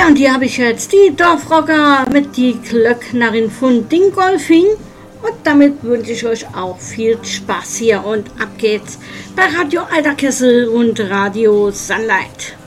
Ja, und hier habe ich jetzt die Dorfrocker mit die Glöcknerin von Dingolfing. Und damit wünsche ich euch auch viel Spaß hier. Und ab geht's bei Radio Alter Kessel und Radio Sunlight.